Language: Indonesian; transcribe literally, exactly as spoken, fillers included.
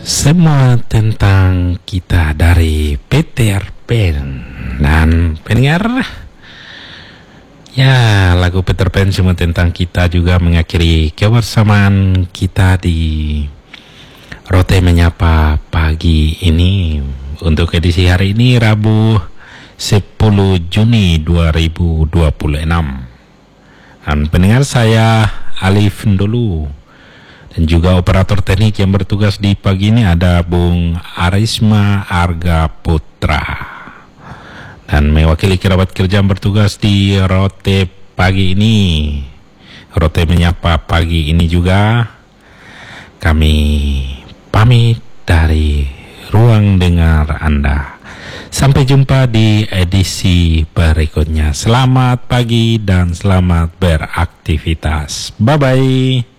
Semua tentang kita dari Peter Pan. Dan pendengar, ya, lagu Peter Pan semua tentang kita juga mengakhiri kebersamaan kita di Rote Menyapa pagi ini. Untuk edisi hari ini Rabu sepuluh Juni dua ribu dua puluh enam. Dan pendengar, saya Alif dulu, dan juga operator teknik yang bertugas di pagi ini ada Bung Arisma Arga Putra. Dan mewakili kerabat kerja yang bertugas di Rote pagi ini, Rote Menyapa pagi ini juga, kami pamit dari ruang dengar Anda. Sampai jumpa di edisi berikutnya. Selamat pagi dan selamat beraktivitas. Bye-bye.